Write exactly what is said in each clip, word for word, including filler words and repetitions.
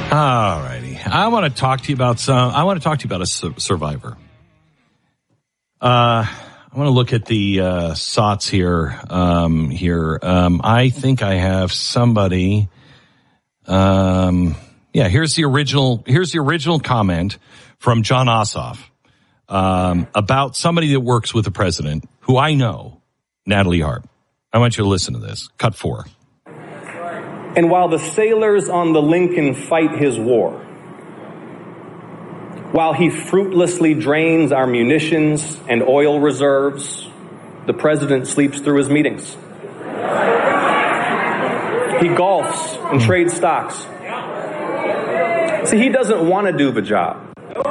All righty. I want to talk to you about some, I want to talk to you about a su- survivor. Uh, I want to look at the, uh, S O Ts here, um, here. Um, I think I have somebody, um, yeah, here's the original, here's the original comment from John Ossoff, um, about somebody that works with the president who I know, Natalie Harp. I want you to listen to this. Cut four. And while the sailors on the Lincoln fight his war, while he fruitlessly drains our munitions and oil reserves, the president sleeps through his meetings. He golfs and trades stocks. See, he doesn't want to do the job.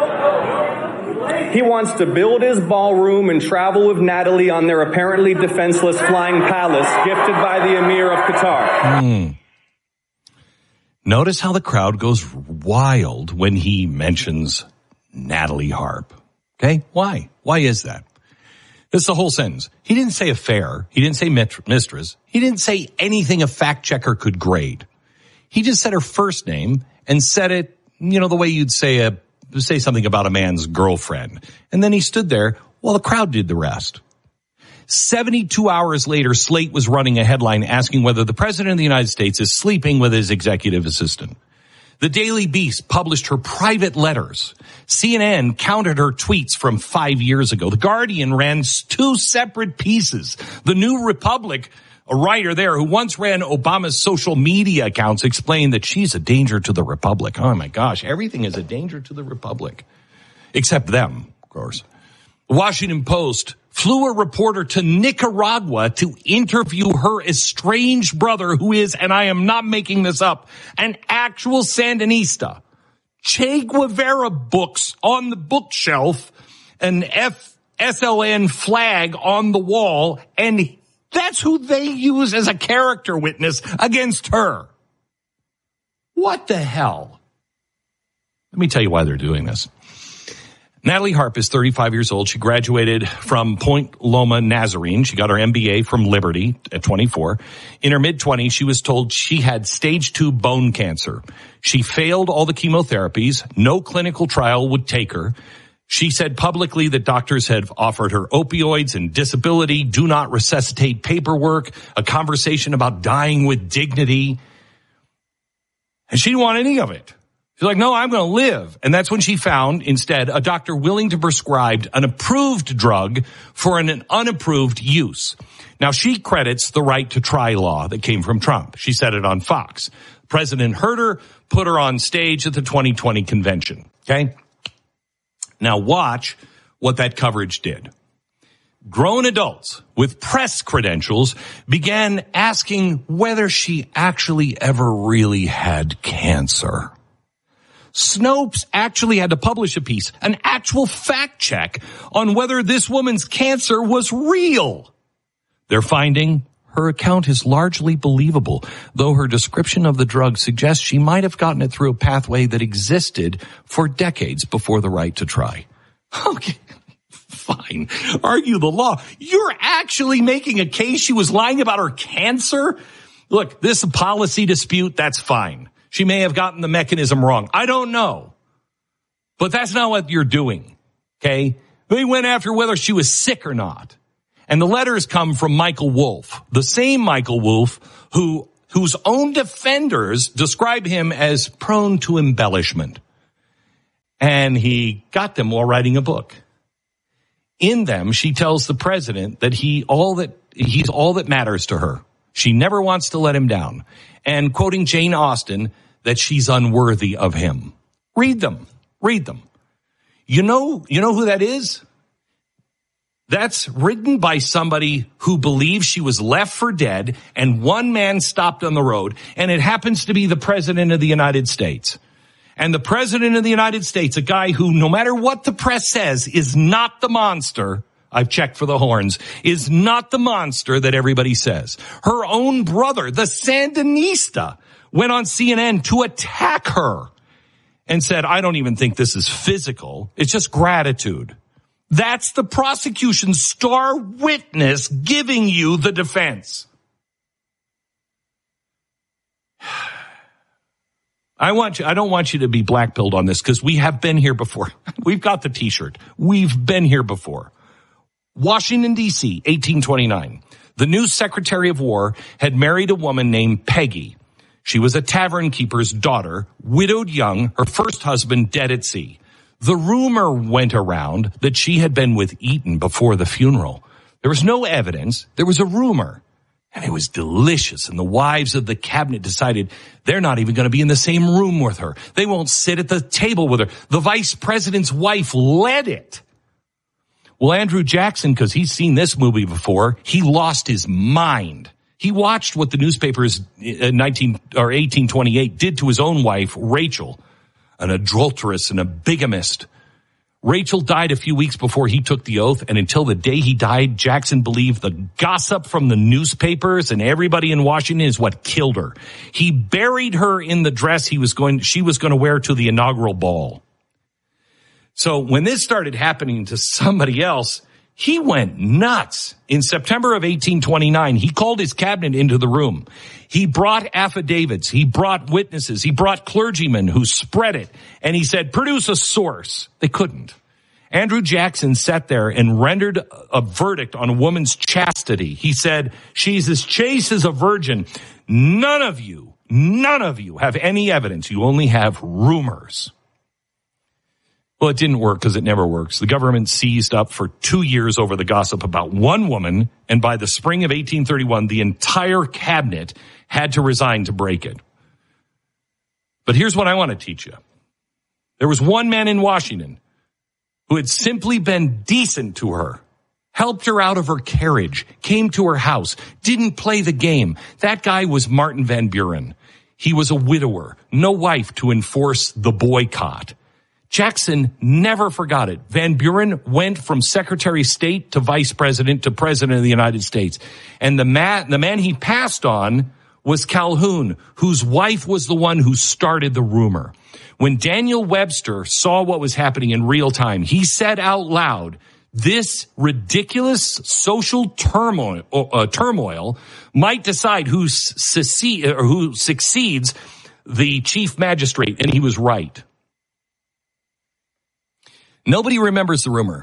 He wants to build his ballroom and travel with Natalie on their apparently defenseless flying palace gifted by the Emir of Qatar. Mm. Notice how the crowd goes wild when he mentions Natalie Harp. Okay? Why? Why is that? This is the whole sentence. He didn't say affair. He didn't say mistress. He didn't say anything a fact checker could grade. He just said her first name and said it, you know, the way you'd say a, say something about a man's girlfriend. And then he stood there while the crowd did the rest. seventy-two hours later, Slate was running a headline asking whether the president of the United States is sleeping with his executive assistant. The Daily Beast published her private letters. C N N counted her tweets from five years ago. The Guardian ran two separate pieces. The New Republic, a writer there who once ran Obama's social media accounts, explained that she's a danger to the Republic. Oh my gosh, everything is a danger to the Republic. Except them, of course. The Washington Post flew a reporter to Nicaragua to interview her estranged brother, who is, and I am not making this up, an actual Sandinista. Che Guevara books on the bookshelf, an F S L N flag on the wall, and that's who they use as a character witness against her. What the hell? Let me tell you why they're doing this. Natalie Harp is thirty-five years old. She graduated from Point Loma Nazarene. She got her M B A from Liberty at twenty-four. In her mid-twenties, she was told she had stage two bone cancer. She failed all the chemotherapies. No clinical trial would take her. She said publicly that doctors had offered her opioids and disability, do not resuscitate paperwork, a conversation about dying with dignity. And she didn't want any of it. She's like, no, I'm going to live. And that's when she found, instead, a doctor willing to prescribe an approved drug for an unapproved use. Now, she credits the right to try law that came from Trump. She said it on Fox. President heard her, put her on stage at the twenty twenty convention. Okay? Now, watch what that coverage did. Grown adults with press credentials began asking whether she actually ever really had cancer. Snopes actually had to publish a piece, an actual fact check on whether this woman's cancer was real. They're finding her account is largely believable, though her description of the drug suggests she might have gotten it through a pathway that existed for decades before the right to try. Okay, fine. Argue the law. You're actually making a case she was lying about her cancer? Look, this is a policy dispute. That's fine. She may have gotten the mechanism wrong. I don't know. But that's not what you're doing, okay? They went after whether she was sick or not. And the letters come from Michael Wolff, the same Michael Wolff who, whose own defenders describe him as prone to embellishment. And he got them while writing a book. In them, she tells the president that he all that he's all that matters to her. She never wants to let him down. And quoting Jane Austen, that she's unworthy of him. Read them. Read them. You know, you know who that is? That's written by somebody who believes she was left for dead and one man stopped on the road, and it happens to be the president of the United States. And the president of the United States, a guy who, no matter what the press says, is not the monster, I've checked for the horns, is not the monster that everybody says. Her own brother, the Sandinista, went on C N N to attack her and said, I don't even think this is physical. It's just gratitude. That's the prosecution's star witness giving you the defense. I want you, I don't want you to be blackpilled on this because we have been here before. We've got the t-shirt. We've been here before. Washington, D C, eighteen twenty-nine. The new Secretary of War had married a woman named Peggy. She was a tavern keeper's daughter, widowed young, her first husband dead at sea. The rumor went around that she had been with Eaton before the funeral. There was no evidence. There was a rumor. And it was delicious. And the wives of the cabinet decided they're not even going to be in the same room with her. They won't sit at the table with her. The vice president's wife led it. Well, Andrew Jackson, because he's seen this movie before, he lost his mind. He watched what the newspapers in nineteen or eighteen twenty-eight did to his own wife, Rachel, an adulteress and a bigamist. Rachel died a few weeks before he took the oath, and until the day he died, Jackson believed the gossip from the newspapers and everybody in Washington is what killed her. He buried her in the dress he was going, she was going to wear to the inaugural ball. So when this started happening to somebody else, he went nuts. In September of eighteen twenty-nine, he called his cabinet into the room. He brought affidavits. He brought witnesses. He brought clergymen who spread it. And he said, produce a source. They couldn't. Andrew Jackson sat there and rendered a verdict on a woman's chastity. He said, she's as chaste as a virgin. None of you, none of you have any evidence. You only have rumors. Well, it didn't work because it never works. The government seized up for two years over the gossip about one woman, and by the spring of eighteen thirty-one, the entire cabinet had to resign to break it. But here's what I want to teach you. There was one man in Washington who had simply been decent to her, helped her out of her carriage, came to her house, didn't play the game. That guy was Martin Van Buren. He was a widower, no wife to enforce the boycott. Jackson never forgot it. Van Buren went from Secretary of State to Vice President to President of the United States. And the man, the man he passed on was Calhoun, whose wife was the one who started the rumor. When Daniel Webster saw what was happening in real time, he said out loud, this ridiculous social turmoil, uh, turmoil might decide who, secede, or who succeeds the chief magistrate. And he was right. Nobody remembers the rumor,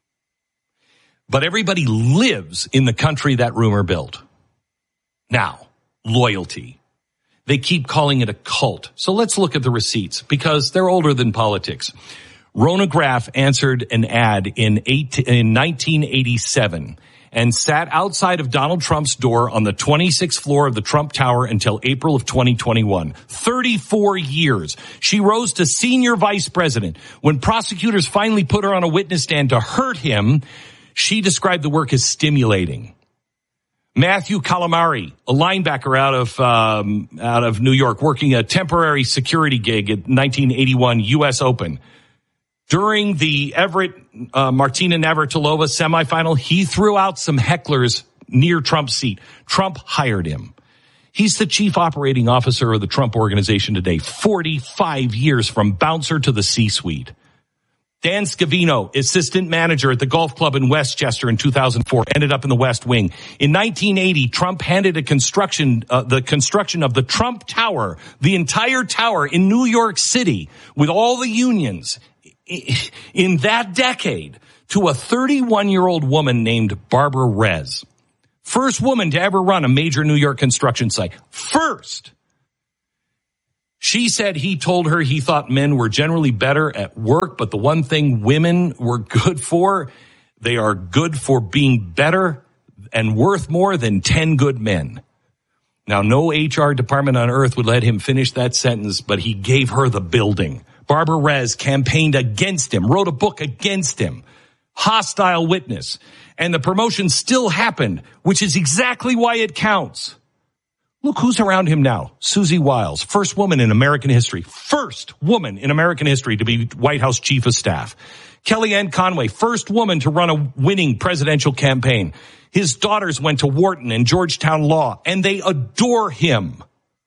but everybody lives in the country that rumor built. Now, loyalty. They keep calling it a cult. So let's look at the receipts because they're older than politics. Rona Graff answered an ad in, eight, in nineteen eighty-seven and sat outside of Donald Trump's door on the twenty-sixth floor of the Trump Tower until April of twenty twenty-one. thirty-four years. She rose to senior vice president. When prosecutors finally put her on a witness stand to hurt him, she described the work as stimulating. Matthew Calamari, a linebacker out of um, out of New York, working a temporary security gig at nineteen eighty-one U S Open. During the Everett uh, Martina Navratilova semifinal, he threw out some hecklers near Trump's seat. Trump hired him. He's the chief operating officer of the Trump Organization today, forty-five years from bouncer to the C-suite. Dan Scavino, assistant manager at the golf club in Westchester in two thousand four, ended up in the West Wing. In nineteen eighty, Trump handed a construction, uh, the construction of the Trump Tower, the entire tower in New York City with all the unions in that decade to a thirty-one-year-old woman named Barbara Rez. First woman to ever run a major New York construction site. First. She said he told her he thought men were generally better at work, but the one thing women were good for, they are good for being better and worth more than ten good men. Now, no H R department on earth would let him finish that sentence, but he gave her the building. Barbara Rez campaigned against him, wrote a book against him. Hostile witness. And the promotion still happened, which is exactly why it counts. Look who's around him now. Susie Wiles, first woman in American history. First woman in American history to be White House chief of staff. Kellyanne Conway, first woman to run a winning presidential campaign. His daughters went to Wharton and Georgetown Law, and they adore him.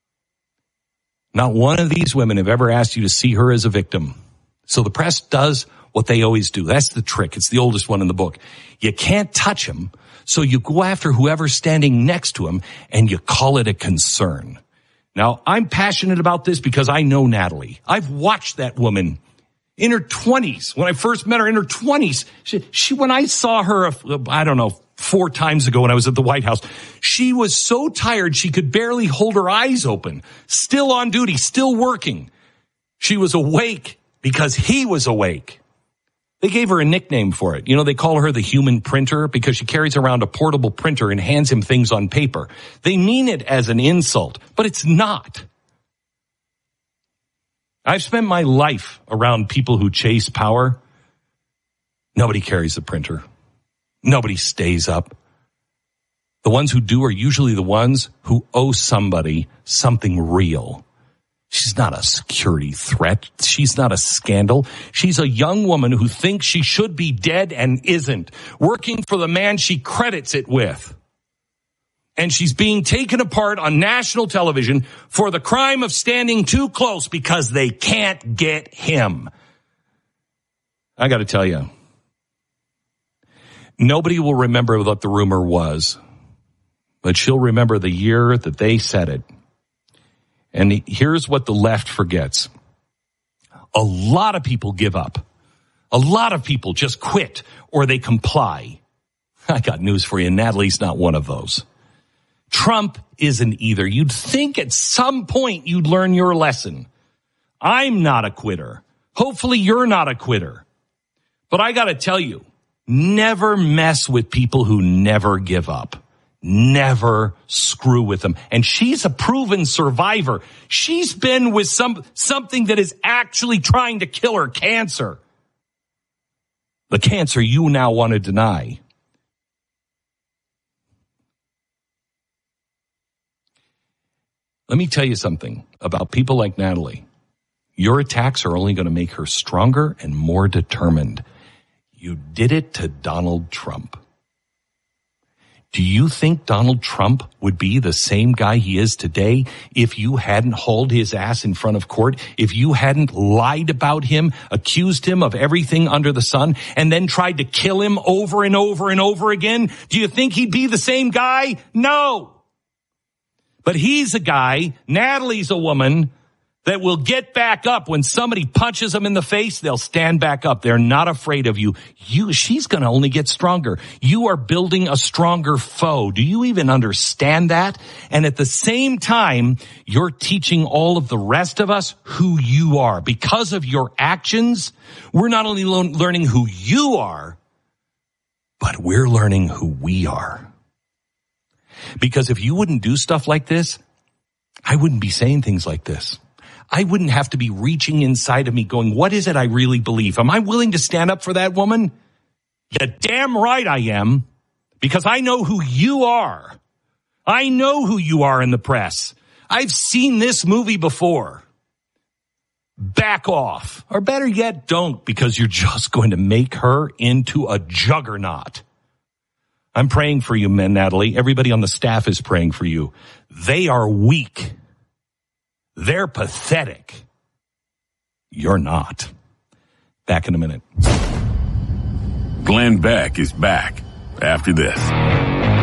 Not one of these women have ever asked you to see her as a victim. So the press does what they always do. That's the trick. It's the oldest one in the book. You can't touch him, so you go after whoever's standing next to him, and you call it a concern. Now, I'm passionate about this because I know Natalie. I've watched that woman in her twenties. When I first met her in her twenties, she, she when I saw her, I don't know, four times ago when I was at the White House, she was so tired she could barely hold her eyes open. Still on duty, still working. She was awake because he was awake. They gave her a nickname for it. You know, they call her the human printer because she carries around a portable printer and hands him things on paper. They mean it as an insult, but it's not. I've spent my life around people who chase power. Nobody carries a printer. Nobody stays up. The ones who do are usually the ones who owe somebody something real. She's not a security threat. She's not a scandal. She's a young woman who thinks she should be dead and isn't, working for the man she credits it with. And she's being taken apart on national television for the crime of standing too close because they can't get him. I got to tell you, nobody will remember what the rumor was, but she'll remember the year that they said it. And here's what the left forgets. A lot of people give up. A lot of people just quit or they comply. I got news for you. Natalie's not one of those. Trump isn't either. You'd think at some point you'd learn your lesson. I'm not a quitter. Hopefully you're not a quitter. But I got to tell you, never mess with people who never give up. Never screw with them. And she's a proven survivor. She's been with some something that is actually trying to kill her, cancer. The cancer you now want to deny. Let me tell you something about people like Natalie. Your attacks are only going to make her stronger and more determined. You did it to Donald Trump. Do you think Donald Trump would be the same guy he is today if you hadn't hauled his ass in front of court, if you hadn't lied about him, accused him of everything under the sun, and then tried to kill him over and over and over again? Do you think he'd be the same guy? No. But he's a guy, Natalie's a woman, that will get back up when somebody punches them in the face. They'll stand back up. They're not afraid of you. You, she's going to only get stronger. You are building a stronger foe. Do you even understand that? And at the same time, you're teaching all of the rest of us who you are. Because of your actions, we're not only lo- learning who you are, but we're learning who we are. Because if you wouldn't do stuff like this, I wouldn't be saying things like this. I wouldn't have to be reaching inside of me going, what is it I really believe? Am I willing to stand up for that woman? Yeah, damn right I am, because I know who you are. I know who you are in the press. I've seen this movie before. Back off. Or better yet, don't, because you're just going to make her into a juggernaut. I'm praying for you, men, Natalie. Everybody on the staff is praying for you. They are weak. They're pathetic. You're not. Back in a minute. Glenn Beck is back after this.